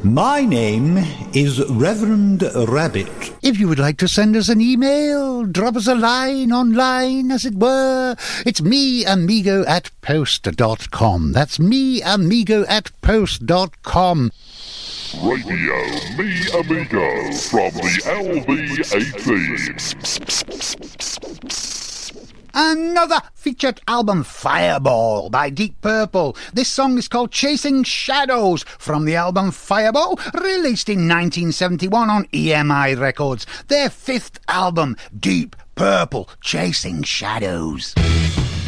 My name is Reverend Rabbit. If you would like to send us an email, drop us a line online, as it were, it's meamigo@post.com. That's meamigo@post.com. Radio Me Amigo from the LV18. Another featured album, Fireball, by Deep Purple. This song is called Chasing Shadows, from the album Fireball, released in 1971 on EMI Records. Their fifth album, Deep Purple, Chasing Shadows.